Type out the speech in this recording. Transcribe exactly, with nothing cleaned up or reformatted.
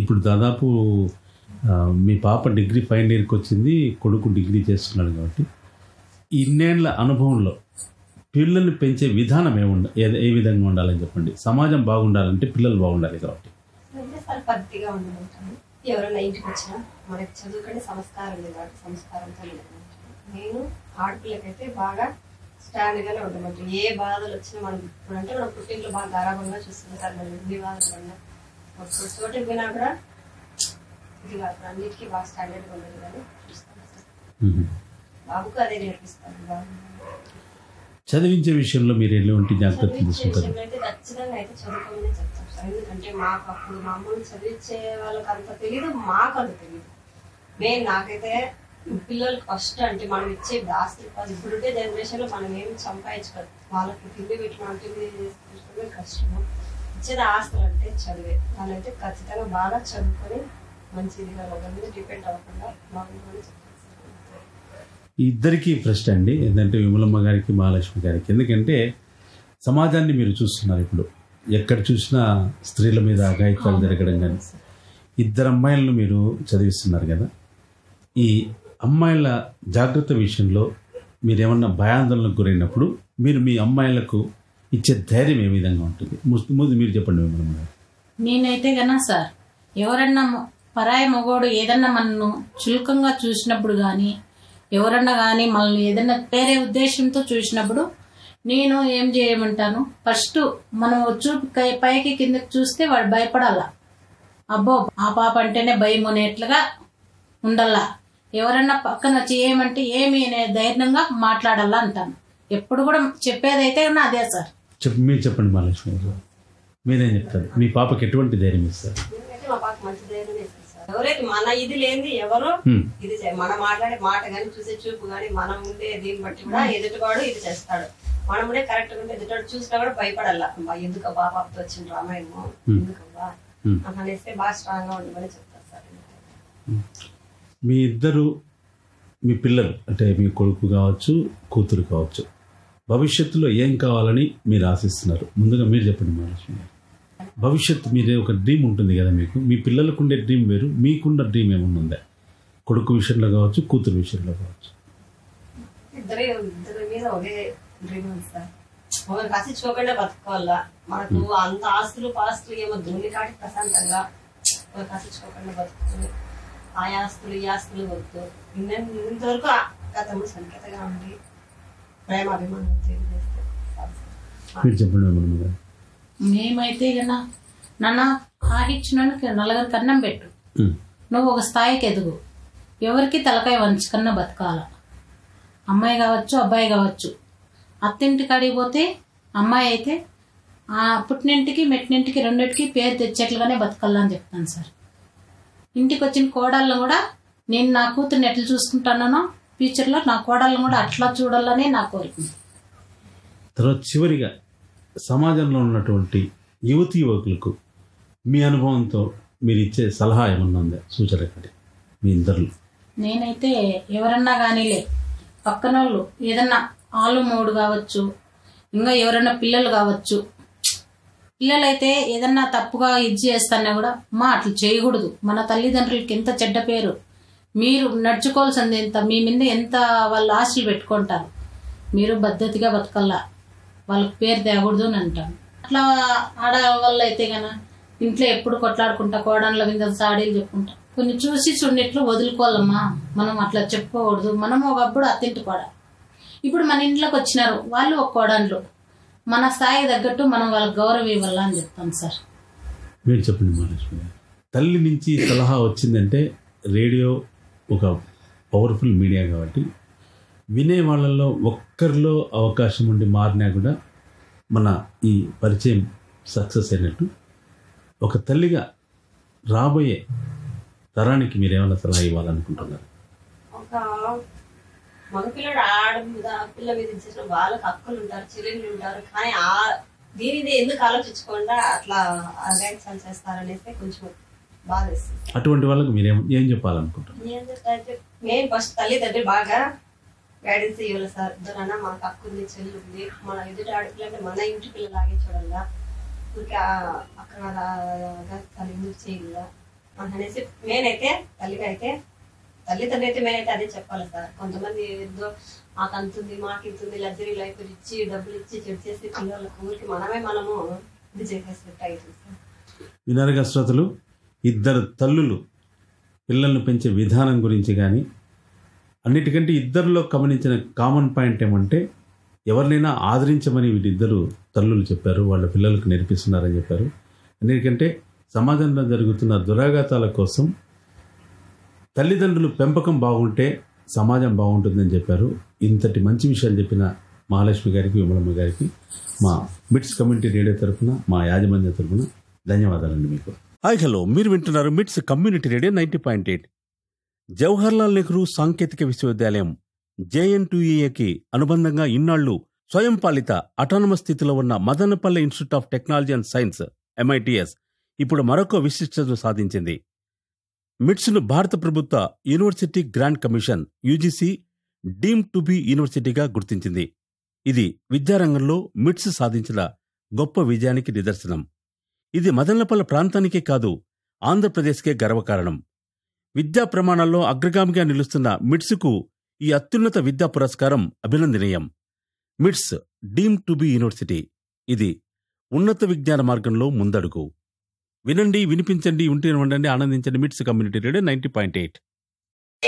ఇప్పుడు దాదాపు మీ పాప డిగ్రీ ఫైనల్ ఇయర్కి వచ్చింది, కొడుకు డిగ్రీ చేస్తున్నాడు. కాబట్టి ఇన్నేళ్ల అనుభవంలో పిల్లల్ని పెంచే విధానం ఏముండ ఏ ఏ విధంగా ఉండాలని చెప్పండి. సమాజం బాగుండాలంటే పిల్లలు బాగుండాలి కాబట్టి పద్ధతిగా ఉండాలంటాను. ఎవరైనా ఇంటికి వచ్చినా మనకి చదువుకునే సంస్కారం లేదు కాబట్టి సంస్కారంతో నేను ఆడపిల్లకైతే బాగా స్టాండ్గానే ఉండమంటాను. ఏ బాధలు వచ్చినా మనం ఇప్పుడు అంటే మనం పుట్టింట్లో బాగా గారాభంగా చూస్తుంది సార్. మనం ఎన్ని బాధలు పడినా ఒక చోటుకి పోయినా కూడా ఇది కాదు, అన్నిటికీ బాగా స్టాండర్డ్గా ఉండదు కానీ చూస్తాను సార్. బాబుకు అదే నేర్పిస్తాను. బాగా చదివించే విషయంలో మీరు ఎటువంటి జాగ్రత్తలు తీసుకుంటారు? అయితే ఖచ్చితంగా అయితే చదువుకోమనే చెప్తాం సార్. ఎందుకంటే మాకు అప్పుడు మా అమ్మని చదివించే వాళ్ళకి అంత తెలియదు, మాకు అంత తెలియదు. మెయిన్ నాకైతే పిల్లలకి ఫస్ట్ అంటే మనం ఇచ్చే ఆస్తి ఇప్పుడుంటే జనరేషన్ లో మనం ఏమి సంపాదించుకోదు. వాళ్ళకి తిండి పెట్టి మనం తిండి చేసుకోవడమే కష్టము. ఇచ్చేది ఆస్తులు అంటే చదివే వాళ్ళైతే ఖచ్చితంగా బాగా చదువుకొని మంచిదిగా ఒకరి మీద డిపెండ్ అవ్వకుండా బాగుందని చెప్తాను. ఇద్దరికీ ప్రశ్న అండి, ఏంటంటే విమలమ్మ గారికి మహాలక్ష్మి గారికి. ఎందుకంటే సమాజాన్ని మీరు చూస్తున్నారు, ఇప్పుడు ఎక్కడ చూసినా స్త్రీల మీద అఘాయిత్యాలు జరగడం కానీ, ఇద్దరు అమ్మాయిలను మీరు చదివిస్తున్నారు కదా. ఈ అమ్మాయిల జాగ్రత్త విషయంలో మీరు ఏమన్నా భయాందోళనకు గురైనప్పుడు మీరు మీ అమ్మాయిలకు ఇచ్చే ధైర్యం ఏ విధంగా ఉంటుంది? ముందు మీరు చెప్పండి విమలమ్మ గారు. నేనైతే కన్నా సార్, ఎవరన్నా పరాయి మగోడు ఏదన్నా మనను చులకంగా చూసినప్పుడు కానీ, ఎవరన్నా కానీ మనల్ని ఏదన్నా వేరే ఉద్దేశంతో చూసినప్పుడు నేను ఏం చేయమంటాను, ఫస్ట్ మనం చూపు పైకి కిందకి చూస్తే వాడు భయపడాలా. అబ్బో ఆ పాప అంటేనే భయం అనేట్లుగా ఉండాలా. ఎవరన్నా పక్కన వచ్చి ఏమంటే ఏమి అనే ధైర్యంగా మాట్లాడాలా అంటాను. ఎప్పుడు కూడా చెప్పేదైతే అదే సార్. చెప్పి మీరు చెప్పండి మహాలక్ష్మి గారు, మీరేం చెప్తారు? మీ పాపకి ఎటువంటి ధైర్యం ఇస్తారు? మా పాప మంచి ధైర్యం ఇస్తారు సార్. ఎవరైతే మన ఇది లేని ఎవరు ఇది మనం మాట్లాడే మాట కానీ చూసే చూపు కానీ మనం ఉండే దీన్ని బట్టి కూడా ఎదుటివాడు ఇది చేస్తాడు. మనం ఉండే కరెక్ట్ గా ఉంటే ఎదుటివాడు చూసినా కూడా భయపడాలా. ఎందుకబ్బా పాపతో వచ్చిన రామాయణము ఎందుకబ్బా అనేస్తే బాగా స్ట్రాంగ్ గా ఉండమని చెప్తారు సార్. మీ ఇద్దరు మీ పిల్లలు అంటే మీ కొడుకు కావచ్చు కూతురు కావచ్చు, భవిష్యత్తులో ఏం కావాలని మీరు ఆశిస్తున్నారు? ముందుగా మీరు చెప్పండి మహాలక్ష్మి గారు. భవిష్యత్తు మీరే ఒక డ్రీమ్ ఉంటుంది కదా మీకు, మీ పిల్లలకు ఉండే డ్రీమ్ వేరు, మీకున్న డ్రీమ్ ఏమన్నా ఉందా? కొడుకు విషయంలో కావచ్చు, కూతురు విషయంలో కావచ్చు. ఇద్దరే ఇద్దరి మీద ఒకే డ్రీమ్ ఉంది సార్. ఒకరు కసిచ్చుకోకుండా బతుకోవాలా. మనకు అంత ఆస్తులు పాస్తులు ఏమో దున్ని కాటి ప్రశాంతంగా ఒకరు కసిచ్చుకోకుండా బతుకుతుంది. ఆ ఆస్తులు ఈ ఆస్తులు వద్దు. ఇంతవరకు గతంలో సంకేతగా ఉండి ప్రేమ అభిమానం తెలియజేస్తే మీరు చెప్పండి విమలమ్మ గారు. మేమైతే కన్నా నాన్న ఆహిచ్చినానికి నలుగురికి అన్నం పెట్టు, నువ్వు ఒక స్థాయికి ఎదుగు, ఎవరికి తలకాయ వంచుకన్నా బతకాల. అమ్మాయి కావచ్చు అబ్బాయి కావచ్చు, అత్తింటికి అడిగిపోతే అమ్మాయి అయితే ఆ పుట్టినింటికి మెట్టినింటికి రెండింటికి పేరు తెచ్చేట్లుగానే బతకాలని చెప్తాను సార్. ఇంటికి వచ్చిన కోడళ్ళను కూడా నేను నా కూతుర్ని ఎట్లా చూసుకుంటానో ఫ్యూచర్లో నా కోడళ్ళను కూడా అట్లా చూడాలనే నా కోరిక. తర్వాత చివరిగా సమాజంలో ఉన్నటువంటి యువతి యువకులకు మీ అనుభవంతో మీరు ఇచ్చే సలహా ఏమన్నా ఉందా, సూచన కంటే మీ ఇద్దరు? నేనైతే ఎవరన్నా కానీలే పక్కన వాళ్ళు ఏదన్నా ఆలు మూడు కావచ్చు, ఇంకా ఎవరన్నా పిల్లలు కావచ్చు, పిల్లలైతే ఏదన్నా తప్పుగా ఇది చేస్తానా కూడా మా అట్లా చేయకూడదు. మన తల్లిదండ్రులకి ఎంత చెడ్డ పేరు, మీరు నడుచుకోవాల్సింది ఎంత, మీ మీద ఎంత వాళ్ళు ఆశలు పెట్టుకుంటారు, మీరు పద్ధతిగా బతకల్లా, వాళ్ళకి పేరు తేకూడదు అని అంటాను. అట్లా ఆడవాళ్ళు అయితే కన్నా ఇంట్లో ఎప్పుడు కొట్లాడుకుంటా కోడళ్ళ మీద సాడీలు చెప్పుకుంటా కొన్ని చూసి చూడట్లు వదులుకోవాలమ్మా. మనం అట్లా చెప్పుకోకూడదు. మనం ఒకప్పుడు అత్తింటి కోడ, ఇప్పుడు మన ఇంట్లోకి వచ్చినారు వాళ్ళు ఒక కోడళ్ళు, మన స్థాయి తగ్గట్టు మనం వాళ్ళకి గౌరవం ఇవ్వాలా అని చెప్తాను సార్. మీరు చెప్పండి మహాలక్ష్మి గారు. తల్లి నుంచి సలహా వచ్చిందంటే రేడియో ఒక పవర్ఫుల్ మీడియా కాబట్టి వినే వాళ్ళల్లో ఒక్కరిలో అవకాశం ఉండి మారినా కూడా మన ఈ పరిచయం సక్సెస్ అయినట్టు. ఒక తల్లిగా రాబోయే తరానికి మీరు ఏమైనా సలహా ఇవ్వాలనుకుంటున్నారు? ఒక మగపిల్లడు ఆడ మీద పిల్ల మీద ఇచ్చేసిన వాళ్ళకి అక్కలు ఉంటారు, చెల్లెళ్ళు ఉంటారు, కానీ ఆ దీనిది ఎందుకు ఆలోచించకుండా అట్లా అగాయిత్యాలు చేస్తారనేసి కొంచెం బాధ వేస్తుంది. అటువంటి వాళ్ళకి మీరేం ఏం చెప్పాలనుకుంటారు? ఏం చెప్తే మెయిన్ ఫస్ట్ తల్లిదండ్రులు బాగా గైడెన్స్ ఇవ్వాలి సార్. ఇద్దరన్నా మనకు అక్క ఉంది, చెల్లి ఉంది, మన ఎదుటి ఆడపిల్లంటే మన ఇంటి పిల్లలాగే చూడాలా, ఇంకా అక్కడ అగాయిత్యాలు ఎందుకు చేయాలా, అనేసి నేనైతే తల్లిగా అయితే తల్లిదండ్రులు అయితే నేనైతే అదే చెప్పాలి సార్. కొంతమంది ఏదో మాకు అంతుంది మాకు ఇంతుంది లగ్జరీ లైఫ్ ఇచ్చి డబ్బులు ఇచ్చి చెడు చేసి పిల్లలకు ఊరికి మనమే మనము ఇది చేసేసినట్టు అవుతుంది సార్. వినరగా శ్రోతలు, ఇద్దరు తల్లులు పిల్లల్ని పెంచే విధానం గురించి కానీ అన్నిటికంటే ఇద్దరిలో గమనించిన కామన్ పాయింట్ ఏమంటే ఎవరినైనా ఆదరించమని వీళ్ళిద్దరు తల్లులు చెప్పారు, వాళ్ళ పిల్లలకు నేర్పిస్తున్నారని చెప్పారు. ఎందుకంటే సమాజంలో జరుగుతున్న దురాఘాతాల కోసం తల్లిదండ్రులు పెంపకం బాగుంటే సమాజం బాగుంటుందని చెప్పారు. ఇంతటి మంచి విషయాలు చెప్పిన మహాలక్ష్మి గారికి, విమలమ్మ గారికి మా మిట్స్ కమ్యూనిటీ రేడియో తరఫున, మా యాజమాన్య తరఫున ధన్యవాదాలండి మీకు. హాయ్ హలో, మీరు వింటున్నారు మిట్స్ community radio ninety point eight. Jawaharlal Nehru సాంకేతిక విశ్వవిద్యాలయం జేఎన్టీయూఏకి అనుబంధంగా ఇన్నాళ్లు స్వయం పాలిత అటానమస్ స్థితిలో ఉన్న Madanapalle institute of technology and science MITS ఇప్పుడు మరొక విశిష్టతను సాధించింది. మిట్స్ను భారత ప్రభుత్వ university grant commission UGC deem to be యూనివర్సిటీగా గుర్తించింది. ఇది విద్యారంగంలో మిట్స్ సాధించిన గొప్ప విజయానికి నిదర్శనం. ఇది మదనపల్లె ప్రాంతానికే కాదు, ఆంధ్రప్రదేశ్కే గర్వకారణం. విద్యా ప్రమాణాల్లో అగ్రగామిగా నిలుస్తున్న మిట్స్కు ఈ అత్యున్నత విద్యా పురస్కారం అభినందనీయం. మిట్స్ డీమ్ టు బి యూనివర్సిటీ, ఇది ఉన్నత విజ్ఞాన మార్గంలో ముందడుగు. వినండి, వినిపించండి, ఉంటే ఉండండి, ఆనందించండి. మిట్స్ community radio ninety point eight.